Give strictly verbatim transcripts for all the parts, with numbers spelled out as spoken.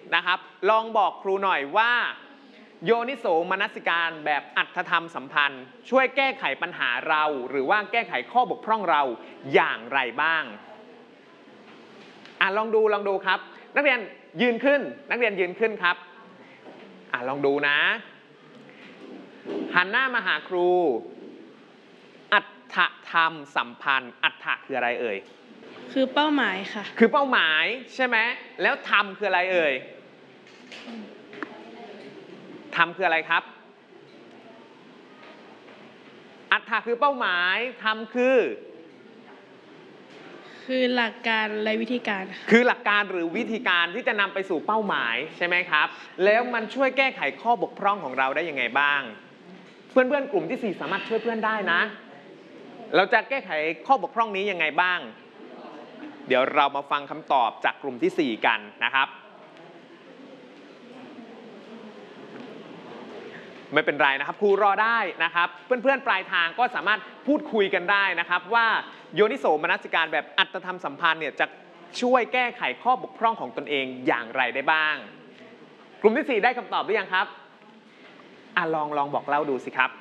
นะครับลองบอกครูหน่อยว่าโยนิโสมนสิการแบบอัตธรรมสัมพันธ์ช่วยแก้ไขปัญหาเราหรือว่าแก้ไขข้อบกพร่องเราอย่างไรบ้างอ่ะลองดูลองดูครับนักเรียนยืนขึ้นนักเรียนยืนขึ้นครับอ่ะลองดูนะหันหน้ามาหาครูอัตธรรมสัมพันธ์อัตถะคืออะไรเอ่ยคือเป้าหมายค่ะคือเป้าหมายใช่ไหมแล้วธรรมคืออะไรเอ่ยธรรมคืออะไรครับอัตถะคือเป้าหมายธรรมคือคือหลักการและวิธีการคือหลักการหรือวิธีการที่จะนำไปสู่เป้าหมายใช่ไหมครับแล้วมันช่วยแก้ไขข้อบกพร่องของเราได้ยังไงบ้างเพื่อนๆกลุ่มที่สี่สามารถช่วยเพื่อนได้นะเราจะแก้ไขข้อบกพร่องนี้ยังไงบ้างเดี๋ยวเรามาฟังคำตอบจากกลุ่มที่สี่กันนะครับไม่เป็นไรนะครับครูรอได้นะครับเพื่อนๆปลายทางก็สามารถพูดคุยกันได้นะครับว่าโยนิโสมนสิการแบบอัตธรรมสัมพันธ์เนี่ยจะช่วยแก้ไขข้อบกพร่องของตนเองอย่างไรได้บ้างกลุ่มที่สี่ได้คำตอบหรือยังครับอ่ะลองลองบอกเล่าดูสิครับ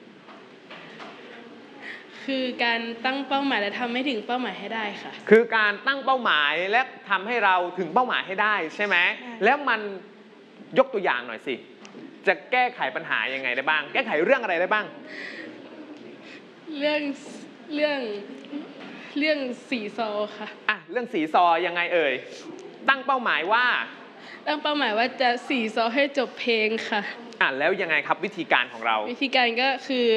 คือการตั้งเป้าหมายและทำให้ถึงเป้าหมายให้ได้ค่ะคือการตั้งเป้าหมายและทำให้เราถึงเป้าหมายให้ได้ใช่ไหมแล้วมันยกตัวอย่างหน่อยสิจะแก้ไขปัญหายังไงได้บ้างแก้ไขเรื่องอะไรได้บ้างเรื่องเรื่องเรื่องสีซอค่ะอ่ะเรื่องสีซอยังไงเอ่ยตั้งเป้าหมายว่าตั้งเป้าหมายว่าจะสีซอให้จบเพลงค่ะอ่ะแล้วยังไงครับวิธีการของเราวิธีการก็คือ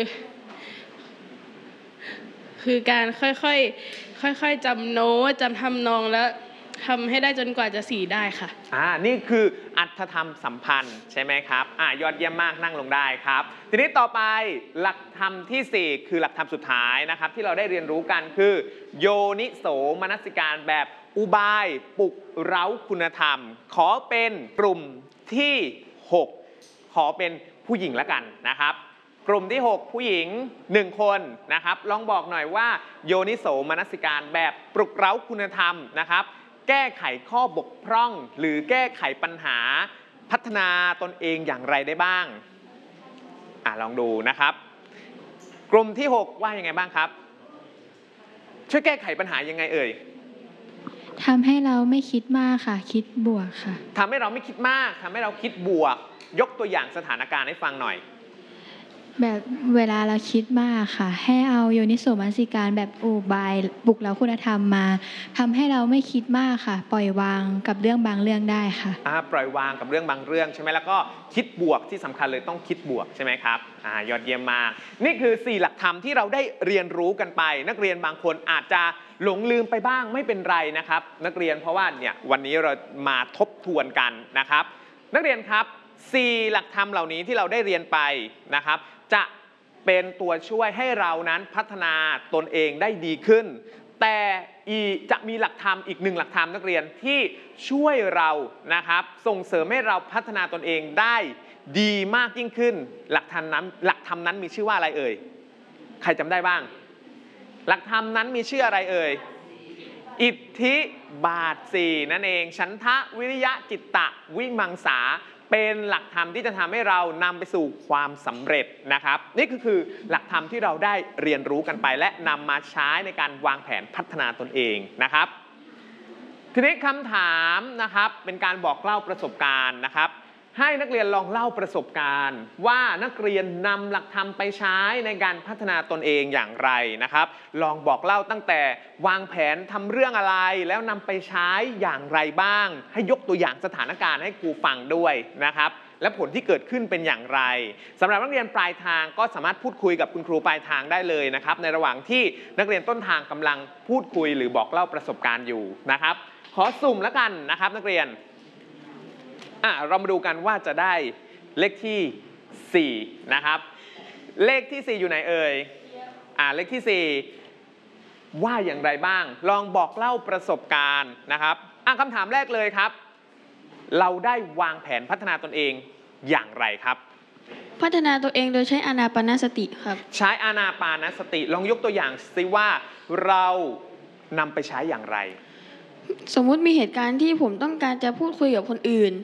คือการค่อยๆค่อยๆจำโน้ตจำทำนองแล้วทำให้ได้จนกว่าจะสีได้ค่ะอ่านี่คืออัตธรรมสัมพันธ์ใช่ไหมครับอ่ายอดเยี่ยมมากนั่งลงได้ครับทีนี้ต่อไปหลักธรรมที่สี่คือหลักธรรมสุดท้ายนะครับที่เราได้เรียนรู้กันคือโยนิโสมนสิการแบบอุบายปลุกเร้าคุณธรรมขอเป็นกลุ่มที่หกขอเป็นผู้หญิงละกันนะครับกลุ่มที่หกผู้หญิงหนึ่งคนนะครับลองบอกหน่อยว่าโยนิโสมนสิการแบบปลุกเร้าคุณธรรมนะครับแก้ไขข้อบกพร่องหรือแก้ไขปัญหาพัฒนาตนเองอย่างไรได้บ้างอ่ะลองดูนะครับกลุ่มที่หกว่ายังไงบ้างครับช่วยแก้ไขปัญหายังไงเอ่ยทำให้เราไม่คิดมากค่ะคิดบวกค่ะทำให้เราไม่คิดมากทำให้เราคิดบวกยกตัวอย่างสถานการณ์ให้ฟังหน่อยแบบเวลาเราคิดมากค่ะให้เอาโยนิโสมนสิการแบบอุบายปลุกเร้าคุณธรรมมาทำให้เราไม่คิดมากค่ะปล่อยวางกับเรื่องบางเรื่องได้ค่ะอ่าปล่อยวางกับเรื่องบางเรื่องใช่ไหมแล้วก็คิดบวกที่สำคัญเลยต้องคิดบวกใช่ไหมครับอ่ายอดเยี่ยมมากนี่คือสี่หลักธรรมที่เราได้เรียนรู้กันไปนักเรียนบางคนอาจจะหลงลืมไปบ้างไม่เป็นไรนะครับนักเรียนเพราะว่าเนี่ยวันนี้เรามาทบทวนกันนะครับนักเรียนครับสี่หลักธรรมเหล่านี้ที่เราได้เรียนไปนะครับจะเป็นตัวช่วยให้เรานั้นพัฒนาตนเองได้ดีขึ้นแต่อีจะมีหลักธรรมอีกหนึ่งหลักธรรมนักเรียนที่ช่วยเรานะครับส่งเสริมให้เราพัฒนาตนเองได้ดีมากยิ่งขึ้นหลักธรรมนั้นหลักธรรมนั้นมีชื่อว่าอะไรเอ่ยใครจำได้บ้างหลักธรรมนั้นมีชื่ออะไรเอ่ยอิทธิบาทสี่นั่นเองฉันทะวิริยะจิตตะวิมังสาเป็นหลักธรรมที่จะทำให้เรานำไปสู่ความสำเร็จนะครับนี่ก็คือหลักธรรมที่เราได้เรียนรู้กันไปและนำมาใช้ในการวางแผนพัฒนาตนเองนะครับทีนี้คำถามนะครับเป็นการบอกเล่าประสบการณ์นะครับให้นักเรียนลองเล่าประสบการณ์ว่านักเรียนนำหลักธรรมไปใช้ในการพัฒนาตนเองอย่างไรนะครับลองบอกเล่าตั้งแต่วางแผนทำเรื่องอะไรแล้วนำไปใช้อย่างไรบ้างให้ยกตัวอย่างสถานการณ์ให้ครูฟังด้วยนะครับและผลที่เกิดขึ้นเป็นอย่างไรสำหรับนักเรียนปลายทางก็สามารถพูดคุยกับคุณครูปลายทางได้เลยนะครับในระหว่างที่นักเรียนต้นทางกำลังพูดคุยหรือบอกเล่าประสบการณ์อยู่นะครับขอสุ่มแล้วกันนะครับนักเรียนอ่ะเรามาดูกันว่าจะได้เลขที่สี่นะครับเลขที่สี่อยู่ไหนเอ่ยอ่ะเลขที่สี่ว่าอย่างไรบ้างลองบอกเล่าประสบการณ์นะครับอ่ะคำถามแรกเลยครับเราได้วางแผนพัฒนาตนเองอย่างไรครับพัฒนาตัวเองโดยใช้อานาปานสติครับใช้อานาปานสติลองยกตัวอย่างสิว่าเรานำไปใช้อย่างไรสมมุติมีเหตุการณ์ที่ผมต้องการจะพูดคุยกับคนอื่น